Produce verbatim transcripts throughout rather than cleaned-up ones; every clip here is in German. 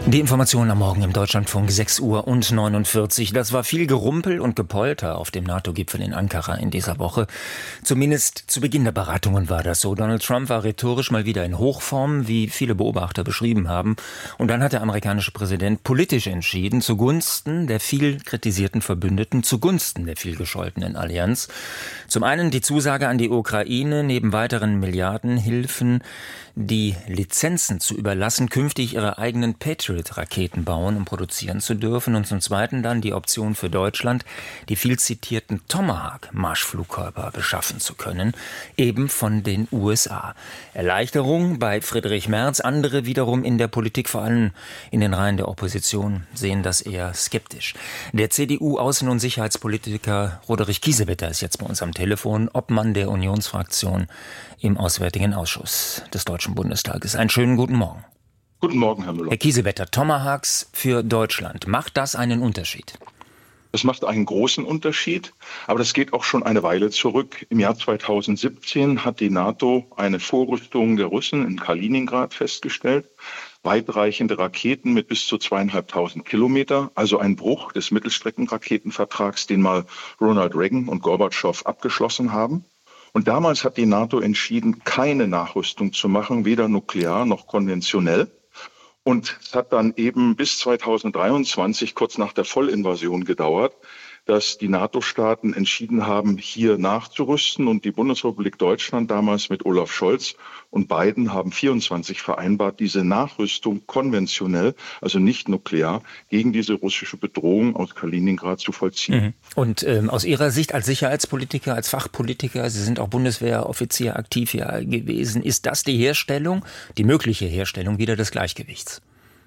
Die Informationen am Morgen im Deutschlandfunk sechs Uhr und neunundvierzig. Das war viel Gerumpel und Gepolter auf dem NATO-Gipfel in Ankara in dieser Woche. Zumindest zu Beginn der Beratungen war das so. Donald Trump war rhetorisch mal wieder in Hochform, wie viele Beobachter beschrieben haben. Und dann hat der amerikanische Präsident politisch entschieden, zugunsten der viel kritisierten Verbündeten, zugunsten der viel gescholtenen Allianz. Zum einen die Zusage an die Ukraine, neben weiteren Milliardenhilfen die Lizenzen zu überlassen, künftig ihre eigenen Patriot-Raketen bauen, um produzieren zu dürfen. Und zum Zweiten dann die Option für Deutschland, die viel zitierten Tomahawk-Marschflugkörper beschaffen zu können, eben von den U S A. Erleichterung bei Friedrich Merz, andere wiederum in der Politik, vor allem in den Reihen der Opposition, sehen das eher skeptisch. Der C D U-Außen- und Sicherheitspolitiker Roderich Kiesewetter ist jetzt bei uns am Telefon, Obmann der Unionsfraktion im Auswärtigen Ausschuss des Deutschen Bundestages. Einen schönen guten Morgen. Guten Morgen, Herr Müller. Herr Kiesewetter, Tomahawks für Deutschland, macht das einen Unterschied? Das macht einen großen Unterschied, aber das geht auch schon eine Weile zurück. Im Jahr zweitausendsiebzehn hat die NATO eine Vorrüstung der Russen in Kaliningrad festgestellt. Weitreichende Raketen mit bis zu zweieinhalbtausend Kilometer, also ein Bruch des Mittelstreckenraketenvertrags, den mal Ronald Reagan und Gorbatschow abgeschlossen haben. Und damals hat die NATO entschieden, keine Nachrüstung zu machen, weder nuklear noch konventionell. Und es hat dann eben bis zweitausenddreiundzwanzig, kurz nach der Vollinvasion, gedauert, dass die NATO-Staaten entschieden haben, hier nachzurüsten. Und die Bundesrepublik Deutschland damals mit Olaf Scholz und Biden haben vierundzwanzig vereinbart, diese Nachrüstung konventionell, also nicht nuklear, gegen diese russische Bedrohung aus Kaliningrad zu vollziehen. Mhm. Und ähm, aus Ihrer Sicht als Sicherheitspolitiker, als Fachpolitiker, Sie sind auch Bundeswehroffizier aktiv hier gewesen, ist das die Herstellung, die mögliche Herstellung wieder des Gleichgewichts?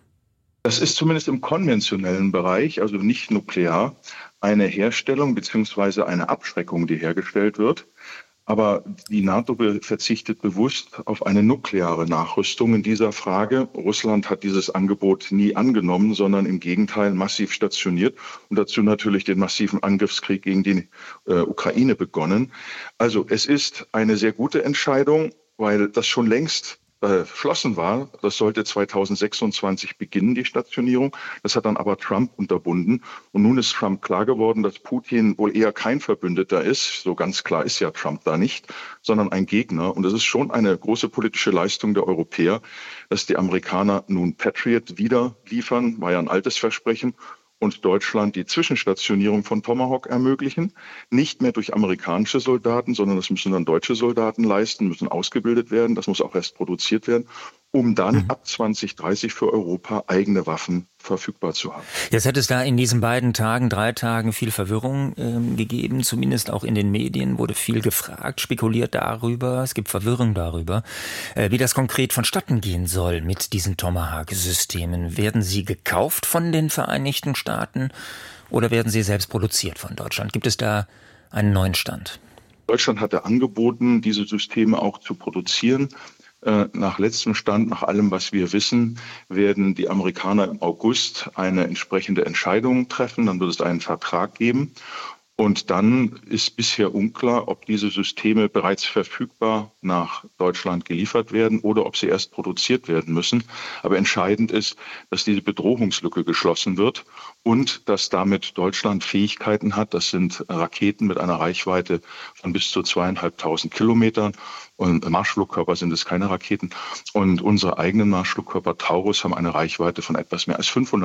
Das ist zumindest im konventionellen Bereich, also nicht nuklear, eine Herstellung bzw. eine Abschreckung, die hergestellt wird. Aber die NATO verzichtet bewusst auf eine nukleare Nachrüstung in dieser Frage. Russland hat dieses Angebot nie angenommen, sondern im Gegenteil massiv stationiert und dazu natürlich den massiven Angriffskrieg gegen die äh, Ukraine begonnen. Also es ist eine sehr gute Entscheidung, weil das schon längst beschlossen war. Das sollte zweitausendsechsundzwanzig beginnen, die Stationierung. Das hat dann aber Trump unterbunden. Und nun ist Trump klar geworden, dass Putin wohl eher kein Verbündeter ist. So ganz klar ist ja Trump da nicht, sondern ein Gegner. Und es ist schon eine große politische Leistung der Europäer, dass die Amerikaner nun Patriot wieder liefern, war ja ein altes Versprechen, und Deutschland die Zwischenstationierung von Tomahawk ermöglichen. Nicht mehr durch amerikanische Soldaten, sondern das müssen dann deutsche Soldaten leisten, müssen ausgebildet werden. Das muss auch erst produziert werden, um dann mhm. ab zwanzig dreißig für Europa eigene Waffen verfügbar zu haben. Jetzt hat es da in diesen beiden Tagen, drei Tagen viel Verwirrung ähm, gegeben, zumindest auch in den Medien wurde viel gefragt, spekuliert darüber, es gibt Verwirrung darüber, äh, wie das konkret vonstatten gehen soll mit diesen Tomahawk-Systemen. Werden sie gekauft von den Vereinigten Staaten oder werden sie selbst produziert von Deutschland? Gibt es da einen neuen Stand? Deutschland hatte angeboten, diese Systeme auch zu produzieren. Nach letztem Stand, nach allem, was wir wissen, werden die Amerikaner im August eine entsprechende Entscheidung treffen. Dann wird es einen Vertrag geben. Und dann ist bisher unklar, ob diese Systeme bereits verfügbar nach Deutschland geliefert werden oder ob sie erst produziert werden müssen. Aber entscheidend ist, dass diese Bedrohungslücke geschlossen wird und dass damit Deutschland Fähigkeiten hat. Das sind Raketen mit einer Reichweite von bis zu zweieinhalbtausend Kilometern. Und Marschflugkörper sind es keine Raketen. Und unsere eigenen Marschflugkörper Taurus haben eine Reichweite von etwas mehr als fünfhundert